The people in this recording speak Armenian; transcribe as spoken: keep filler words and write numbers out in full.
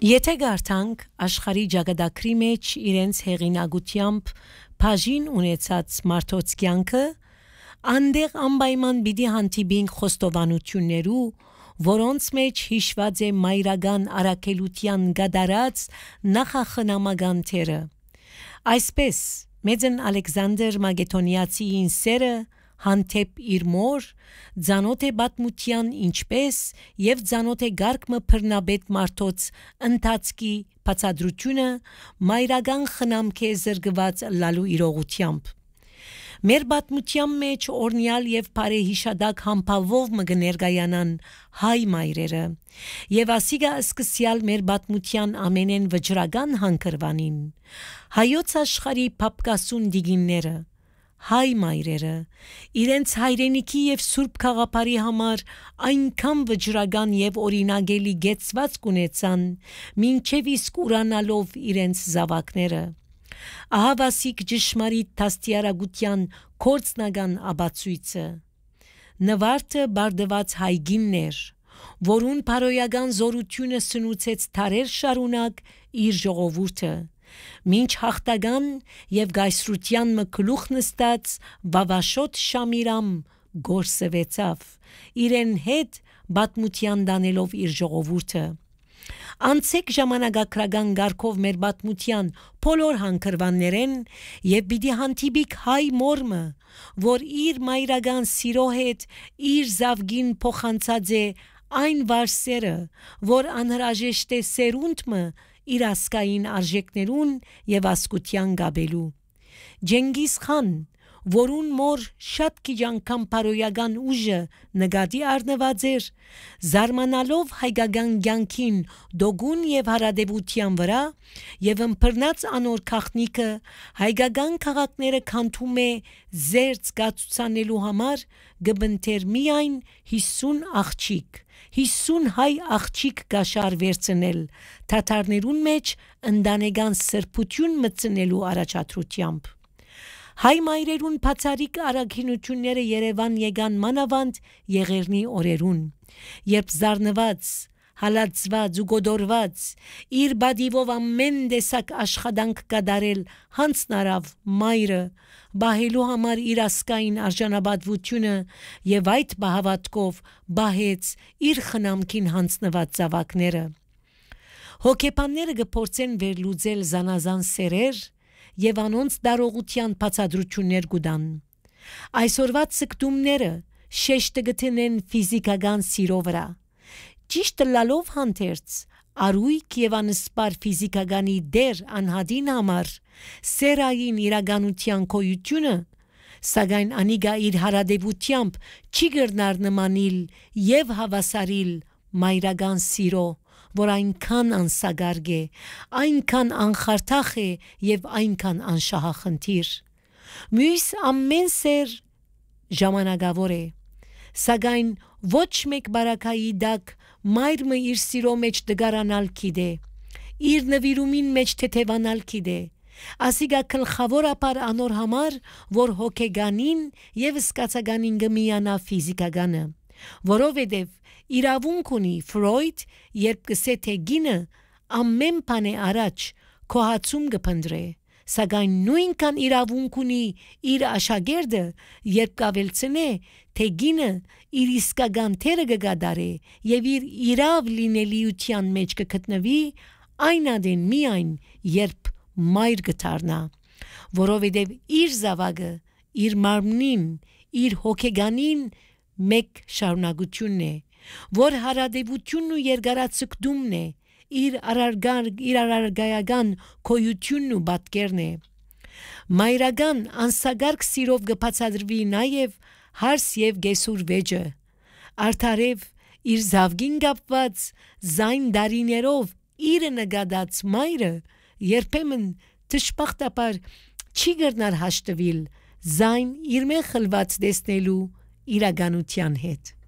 Եթե գարտանք աշխարհի ճակատագրի մեջ իրենց հեղինակությամբ բաժին ունեցած մարդոց կյանքը, անդեղ անպայման պիտի հանդիպենք խոստովանություններու, որոնց մեջ հիշված է մայրական առաքելության գդարած նախախնամական թերը։ Այսպես մեծն Ալեքսանդր Մակեդոնիացիին սերը հանդեպ իր մոր ցանոթ է պատմության ինչպես եւ ցանոթ է գարկմը բռնաբեդ մարդոց ընթացքի բացադրությունը մայրական խնամք է զրկված լալու իրողությամբ։ Մեր պատմության մեջ օրնյալ եւ բարեհիշադակ համբավով մը կներկայանան հայ մայրերը եւ ասիգա սկսյալ մեր պատմության ամենեն վճռական հանգրվանին հայոց աշխարհի փապկասուն դիգինները հայ մայրերը իրենց հայրենիքի եւ սուրբ խաղապարի համար այնքան վճռական եւ օրինագելի գեցված կունեցան մինչեւ իսկ ուրանալով իրենց զավակները ահավասիկ ճշմարիտ տաստիարակության կորցնական աբացույցը նվարտը բարդված հայգիններ որուն բարոյական զորությունը սնուցեց թարեր շարունակ իր ժողովուրդը Մինչ հաղթական եւ գայսրության մը գլուխ նստած Վավաշոտ Շամիրամ գործվեցավ իրեն հետ բատմության դանելով իր ժողովուրդը Անցեք ժամանակակրական գարկով մեր բատմության բոլոր հանգրվաններեն եւ պիտի հանդիպիկ հայ մորմը որ իր մայրական սիրո հետ իր զավգին փոխանցած է այն վարսերը որ անհրաժեշտ է սերունդը իր ասկային արժեքներուն եւ ասկության գաբելու Ջենգիզ խան որուն մոր շատ քիչ անգամ բարոյական ուժը նկատի առնված էր զարմանալով հայկական ցանկին դոգուն եւ հարադեպության վրա եւ ըմբռնած անոր քաղտնիկը հայկական քաղաքները քանդում է զերծ գացուցանելու համար գբնթեր միայն հիսուն աղջիկ հիսուն հայ աղջիկ գաշար վերցնել թաթարներուն մեջ ընդանեկան սրբություն մտցնելու առաջադրությամբ Հայ մայրերուն բացարիք արագինությունները Երևան եկան մանավանդ Եղեռնի օրերուն երբ զարնված հալածված ու գոդորված իր բադիվով ամեն տեսակ աշխատանք կատարել հանցնարավ մայրը բահելու համար իր ասկային արժանապատվությունը եւ այդ բահավատքով բահեց իր խնամքին հանցնված զավակները հոգեբանները կփորձեն վերլուծել զանազան սերեր եւ անոնց դարողության բացադրություններ կուտան այսօրվա ցկտումները շեշտը գտնեն ֆիզիկական սիրո վրա ճիշտ լալով հանդերձ արույք եւ անսպար ֆիզիկականի դեր անհադին համար սերային իրականության կոյությունը սակայն անիգա իր հարադեպությամբ չի գրնար նմանիլ եւ հավասարիլ մայրական սիրո որ այնքան անսագարգ է, այնքան անխարթախ է եւ այնքան անշահախնդիր։ Մյուս ամեն սեր ժամանակավոր է, սակայն ոչ մեկ բարակայի դակ մայրը իր սիրո մեջ դգարանալ գիտե, իր նվիրումին մեջ թեթևանալ գիտե, ասիգա գլխավորապես անոր համար, որ հոգեգանին եւ սկացականին գմիանա ֆիզիկականը, որովհետեւ իրավունք ունի Ֆրոյդ, երբ կսե թե գինը ամեն բան է առաջ կոհացում կփնդրե, սակայն նույնքան իրավունք ունի իր աշակերտը, երբ կավելցնե, թե գինը իր իսկական թերը կգադարե եւ իր իրավ լինելիության մեջ կգտնվի այն ադեն միայն, երբ մայր կդառնա, որովհետեւ իր զավակը, իր մարմնին, իր հոգեգանին մեկ շարունակությունն է որ հարադեպությունն ու երկարացկդումն է իր արարգար իր արարգայական կոյությունն ու պատկերն է մայրական անսագարկ սիրով կբացադրվի նաև հարս եւ գեսուր վեճը արդարև իր զավգին կապված զայն դարիներով իր նկատած մայրը երբեմն դժբախտաբար չի գտնար հաշտվել զայն իր մեջ խլված տեսնելու իրականության հետ